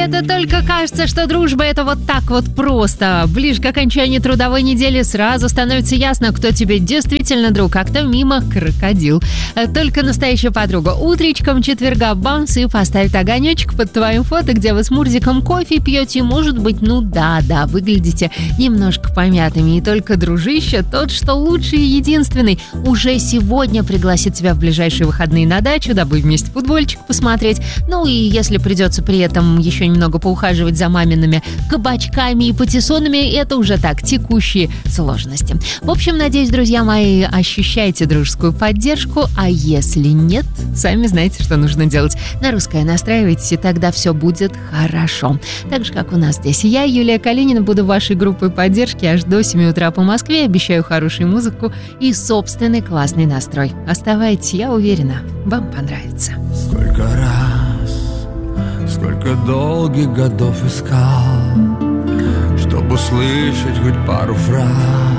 это только кажется, что дружба — это вот так вот просто. Ближе к окончанию трудовой недели сразу становится ясно, кто тебе действительно друг, а кто мимо крокодил. Только настоящая подруга утречком четверга бамс и поставит огонечек под твоим фото, где вы с Мурзиком кофе пьете, и, может быть, выглядите немножко помятыми. И только дружище, тот, что лучший и единственный, уже сегодня пригласит тебя в ближайшие выходные на дачу, дабы вместе футбольчик посмотреть. Ну и если придется при этом еще немного поухаживать за мамиными кабачками и патиссонами, это уже так, текущие сложности. В общем, надеюсь, друзья мои, ощущаете дружескую поддержку, а если нет, сами знаете, что нужно делать. На русское настраивайтесь, и тогда все будет хорошо. Так же, как у нас здесь. Я, Юлия Калинина, буду вашей группой поддержки аж до 7 утра по Москве. Обещаю хорошую музыку и собственный классный настрой. Оставайтесь, я уверена, вам понравится. Сколько раз, сколько долгих годов искал, чтобы услышать хоть пару фраз.